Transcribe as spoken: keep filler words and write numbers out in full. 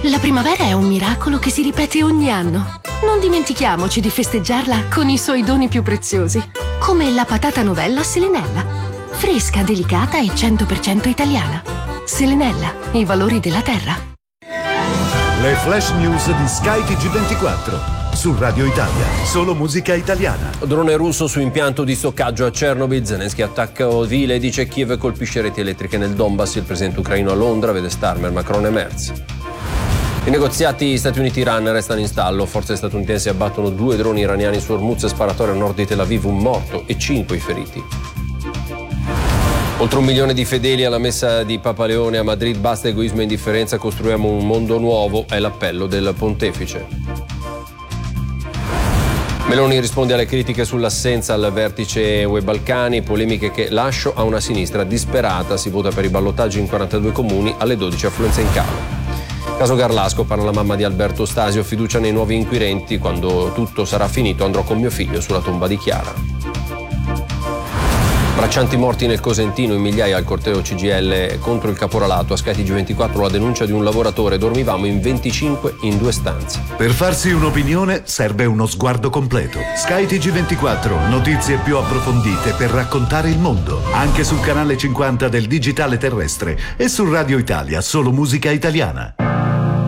La primavera è un miracolo che si ripete ogni anno. Non dimentichiamoci di festeggiarla con i suoi doni più preziosi, come la patata novella Selenella. Fresca, delicata e cento per cento italiana. Selenella, i valori della terra. Le flash news di Sky T G ventiquattro. Su Radio Italia, solo musica italiana. Drone russo su impianto di stoccaggio a Chernobyl. Zelensky attacca Ovile, dice Kiev colpisce reti elettriche nel Donbass. Il presidente ucraino a Londra, vede Starmer, Macron e Merz. I negoziati Stati Uniti-Iran restano in stallo. Forze statunitensi abbattono due droni iraniani su Hormuz e sparatorio a nord di Tel Aviv, un morto e cinque i feriti. Oltre un milione di fedeli alla messa di Papa Leone a Madrid. Basta egoismo e indifferenza, costruiamo un mondo nuovo, è l'appello del pontefice. Meloni risponde alle critiche sull'assenza al vertice U E Balcani, polemiche che lascio a una sinistra disperata, si vota per i ballottaggi in quarantadue comuni, alle dodici affluenza in calo. Caso Garlasco, parla la mamma di Alberto Stasio, fiducia nei nuovi inquirenti, quando tutto sarà finito andrò con mio figlio sulla tomba di Chiara. Braccianti morti nel Cosentino, in migliaia al corteo C G I L contro il caporalato. A Sky T G ventiquattro la denuncia di un lavoratore, dormivamo in venticinque in due stanze. Per farsi un'opinione serve uno sguardo completo. Sky T G ventiquattro, notizie più approfondite per raccontare il mondo, anche sul canale cinquanta del digitale terrestre e su Radio Italia, solo musica italiana.